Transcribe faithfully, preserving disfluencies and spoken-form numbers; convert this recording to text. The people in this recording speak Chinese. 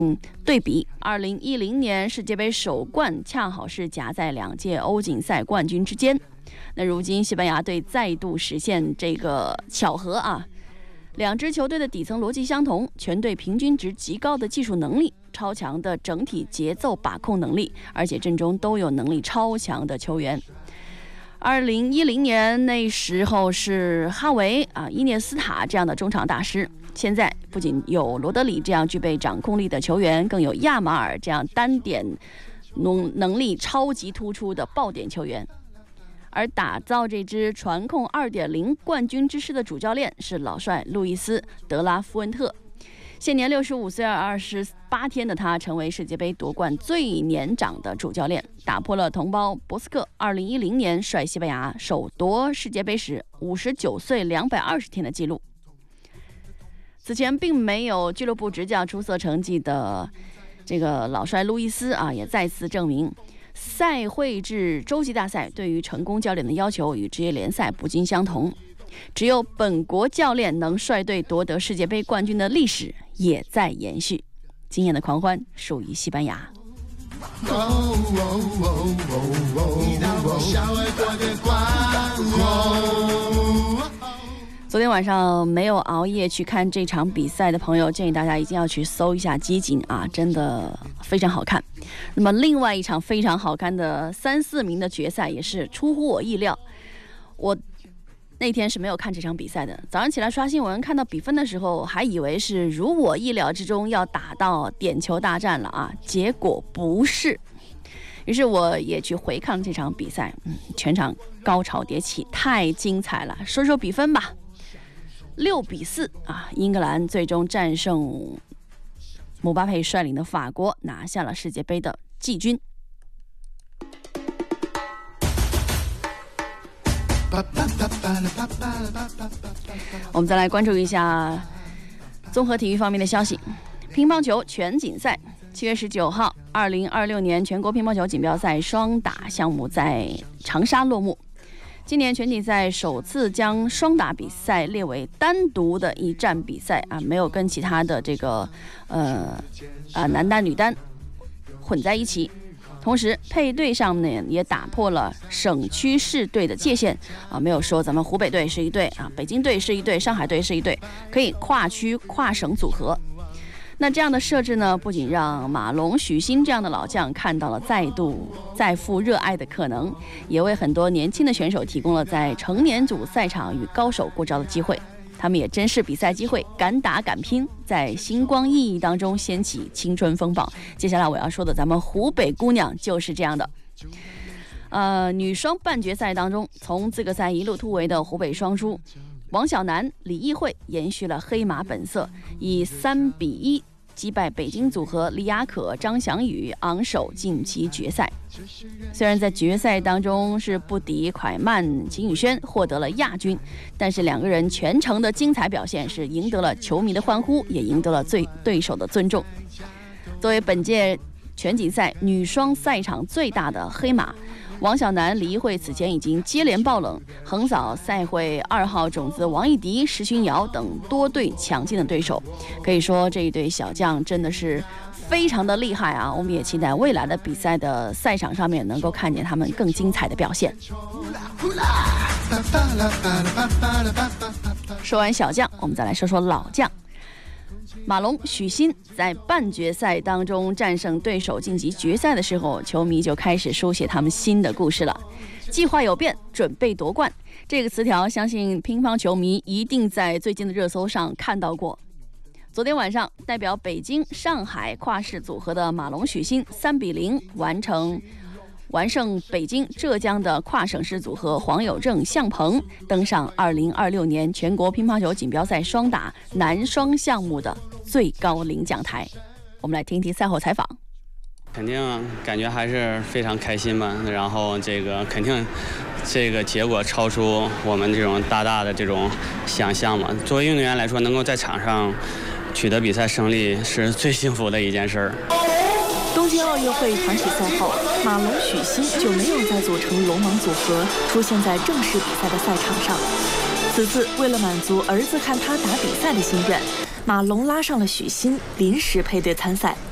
嗯，对比二零一零年世界杯首冠恰好是夹在两届欧锦赛冠军之间。那如今西班牙队再度实现这个巧合啊，两支球队的底层逻辑相同，全队平均值极高的技术能力，超强的整体节奏把控能力，而且阵中都有能力超强的球员。二零一零年那时候是哈维啊、伊涅斯塔这样的中场大师，现在不仅有罗德里这样具备掌控力的球员，更有亚马尔这样单点能能力超级突出的爆点球员。而打造这支传控 二点零 冠军之师的主教练是老帅路易斯·德拉夫恩特。现年六十五岁二十八天的他，成为世界杯夺冠最年长的主教练，打破了同胞博斯克二零一零年率西班牙首夺世界杯时五十九岁两百二十天的记录。此前并没有俱乐部执教出色成绩的这个老帅路易斯啊，也再次证明赛会制洲际大赛对于成功教练的要求与职业联赛不尽相同。只有本国教练能率队夺得世界杯冠军的历史也在延续。今夜的狂欢属于西班牙。昨天晚上没有熬夜去看这场比赛的朋友，建议大家一定要去搜一下集锦啊，真的非常好看。那么另外一场非常好看的三四名的决赛也是出乎我意料，我那天是没有看这场比赛的，早上起来刷新闻看到比分的时候，还以为是如我意料之中要打到点球大战了啊，结果不是。于是我也去回看这场比赛，嗯，全场高潮迭起，太精彩了。说说比分吧，六比四啊，英格兰最终战胜姆巴佩率领的法国，拿下了世界杯的季军。我们再来关注一下综合体育方面的消息。乒乓球全锦赛七月十九号，二零二六年全国乒乓球锦标赛双打项目在长沙落幕。今年全锦赛首次将双打比赛列为单独的一站比赛啊，没有跟其他的这个呃啊男单女单混在一起。同时配对上面也打破了省区市队的界限啊，没有说咱们湖北队是一队啊，北京队是一队，上海队是一队，可以跨区跨省组合。那这样的设置呢，不仅让马龙、许昕这样的老将看到了再度再赴热爱的可能，也为很多年轻的选手提供了在成年组赛场与高手过招的机会。他们也珍视比赛机会，敢打敢拼，在星光熠熠当中掀起青春风暴。接下来我要说的咱们湖北姑娘就是这样的。呃，女双半决赛当中，从资格赛一路突围的湖北双姝王晓楠、李易慧延续了黑马本色，以三比一击败北京组合李雅可、张翔宇，昂首晋级决赛。虽然在决赛当中是不敌蒯曼、秦宇轩，获得了亚军，但是两个人全程的精彩表现是赢得了球迷的欢呼，也赢得了最对手的尊重。作为本届全锦赛女双赛场最大的黑马，王晓楠、李易慧此前已经接连爆冷，横扫赛会二号种子王艺迪、石勋瑶等多队强劲的对手。可以说这一对小将真的是非常的厉害啊！我们也期待未来的比赛的赛场上面能够看见他们更精彩的表现。说完小将，我们再来说说老将。马龙、许昕在半决赛当中战胜对手晋级决赛的时候，球迷就开始书写他们新的故事了。计划有变，准备夺冠，这个词条相信乒乓球迷一定在最近的热搜上看到过。昨天晚上，代表北京、上海跨市组合的马龙、许昕三比零完成完胜北京、浙江的跨省市组合黄有正、向鹏，登上二零二六年全国乒乓球锦标赛双打男双项目的最高领奖台。我们来听听赛后采访。 肯定感觉还是非常开心吧，然后这个肯定这个结果超出我们这种大大的这种想象嘛。作为运动员来说，能够在场上取得比赛胜利是最幸福的一件事儿。 东京奥运会团体赛后，马龙、许昕就没有再组成龙王组合出现在正式比赛的赛场上。此次为了满足儿子看他打比赛的心愿，马龙拉上了许昕临时配对参赛。